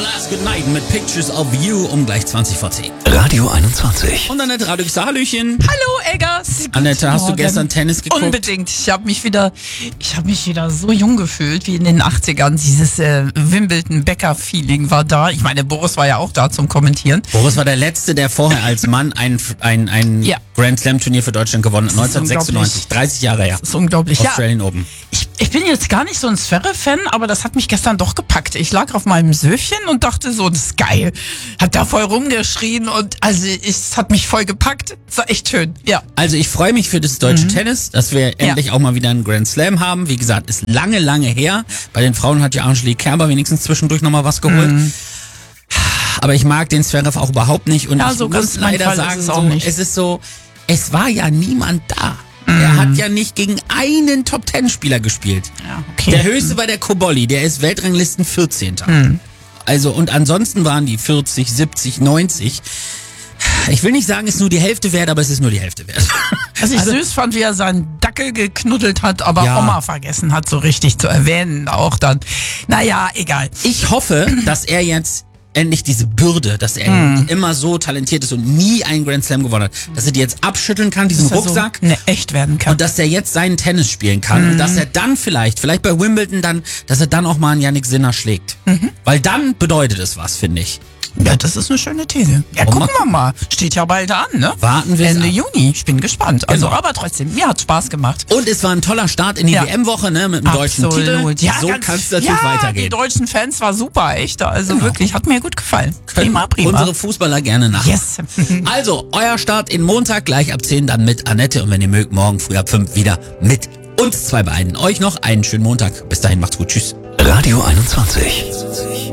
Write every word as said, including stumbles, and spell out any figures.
Last Good Night mit Pictures of You um gleich zwanzig vor zehn. Radio einundzwanzig. Und Annette Radüchse, Hallöchen. Hallo Eggers. Annette, hast du Morgen. gestern Tennis geguckt? Unbedingt. Ich habe mich wieder, ich habe mich wieder so jung gefühlt wie in den achtzigern. Dieses äh, Wimbledon-Becker-Feeling war da. Ich meine, Boris war ja auch da zum Kommentieren. Boris war der Letzte, der vorher als Mann ein, ein, ein Ja. Grand Slam-Turnier für Deutschland gewonnen hat. Das ist neunzehnhundertsechsundneunzig, dreißig Jahre her. Das ist unglaublich. Ja, Australian Open. ich, ich bin jetzt gar nicht so ein Zverev-Fan, aber das hat mich gestern doch gepackt. Ich lag auf meinem Söfchen und dachte so, das ist geil. Hab da voll rumgeschrien und also es hat mich voll gepackt. Das war echt schön. Ja. Also ich freue mich für das deutsche Tennis, dass wir endlich auch mal wieder einen Grand Slam haben. Wie gesagt, ist lange, lange her. Bei den Frauen hat ja Angelique Kerber wenigstens zwischendurch nochmal was geholt. Mhm. Aber ich mag den Zverev auch überhaupt nicht. Und Ja, ich so muss ganz mein leider Fall ist sagen, es auch so, nicht. es ist so, es war ja niemand da. Er hat ja nicht gegen einen Top-Ten-Spieler gespielt. Ja, okay. Der höchste war der Kobolli, der ist Weltranglisten vierzehnter Also, und ansonsten waren die vierzig, siebzig, neunzig. Ich will nicht sagen, es ist nur die Hälfte wert, aber es ist nur die Hälfte wert. Was ich süß fand, wie er seinen Dackel geknuddelt hat, aber Ja. Oma vergessen hat, so richtig zu erwähnen auch dann. Naja, egal. Ich hoffe, dass er jetzt endlich diese Bürde, dass er Hm. immer so talentiert ist und nie einen Grand Slam gewonnen hat, dass er die jetzt abschütteln kann, diesen Dass er Rucksack. so ne, echt werden kann. Und dass er jetzt seinen Tennis spielen kann Mhm. und dass er dann vielleicht, vielleicht bei Wimbledon dann, dass er dann auch mal einen Yannick Sinner schlägt. Mhm. Weil dann bedeutet es was, finde ich. Ja, das ist eine schöne These. Ja, Oh, gucken mal- wir mal. Steht ja bald an, ne? Warten wir Ende ab. Juni. Ich bin gespannt. Also, Genau. aber trotzdem, mir hat Spaß gemacht. Und es war ein toller Start in die Ja. W M-Woche, ne, mit dem deutschen Titel. Ja, so ganz- kann es natürlich ja, weitergehen. die deutschen Fans war super, echt. Also Genau. wirklich, hat mir gut gefallen. Prima, prima. Unsere Fußballer gerne nach. Yes. Also, euer Start in Montag gleich ab zehn, dann mit Annette und wenn ihr mögt, morgen früh ab fünf wieder mit uns zwei beiden. Euch noch einen schönen Montag. Bis dahin, macht's gut. Tschüss. Radio einundzwanzig.